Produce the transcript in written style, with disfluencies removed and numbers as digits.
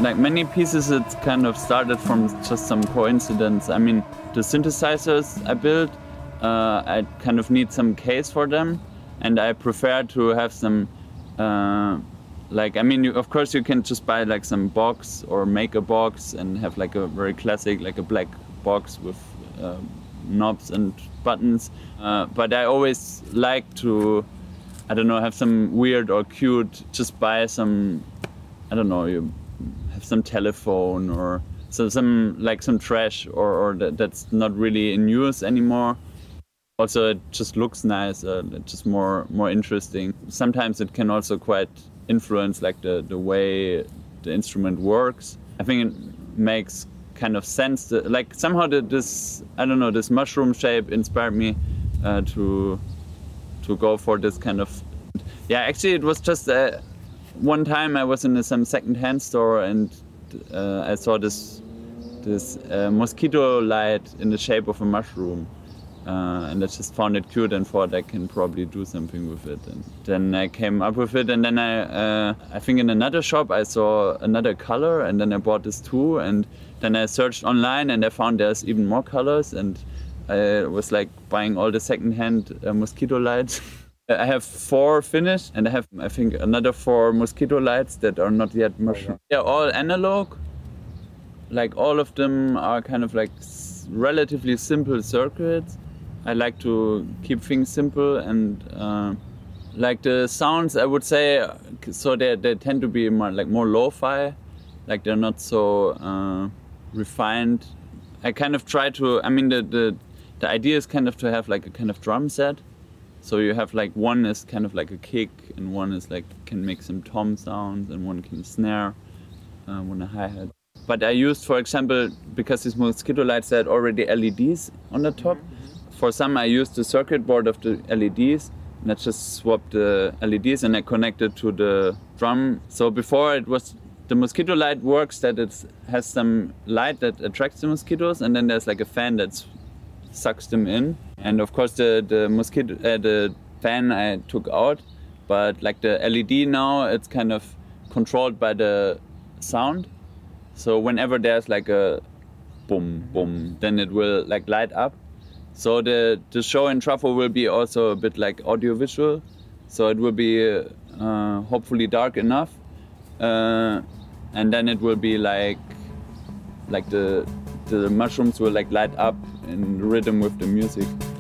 like many pieces, it kind of started from just some coincidence. I mean, the synthesizers I built, I kind of need some case for them, and I prefer to have some, of course you can just buy like some box or make a box and have like a very classic, like a black box with knobs and buttons. But I always like to, I don't know, have some weird or cute, just buy some, I don't know, you have some telephone or some trash or that's not really in use anymore. Also, it just looks nice, just more interesting. Sometimes it can also quite influence like the way the instrument works. I think it makes kind of sense. Like somehow this mushroom shape inspired me to go for this kind of. Yeah, actually, it was just one time I was in some second-hand store and I saw this mosquito light in the shape of a mushroom. And I just found it cute and thought I can probably do something with it. And then I came up with it, and then I think in another shop I saw another color, and then I bought this too. And then I searched online and I found there's even more colors, and I was like buying all the second-hand mosquito lights. I have 4 finished, and I have, I think, another 4 mosquito lights that are not yet mushroom. They're all analog. Like all of them are kind of like relatively simple circuits. I like to keep things simple, and like the sounds, I would say, so they tend to be more lo-fi, like they're not so refined. I kind of try to, I mean, the idea is kind of to have like a kind of drum set. So you have like one is kind of like a kick, and one is like can make some tom sounds, and one can snare, one a hi-hat. But I used, for example, because these mosquito lights had already LEDs on the top. For some, I used the circuit board of the LEDs, and I just swapped the LEDs and I connected to the drum. So before it was, the mosquito light works that it has some light that attracts the mosquitoes, and then there's like a fan that sucks them in. And of course the fan I took out, but like the LED now, it's kind of controlled by the sound. So whenever there's like a boom, boom, then it will like light up. So the show in Truffo will be also a bit like audiovisual. So it will be hopefully dark enough. And then it will be like the mushrooms will like light up in rhythm with the music.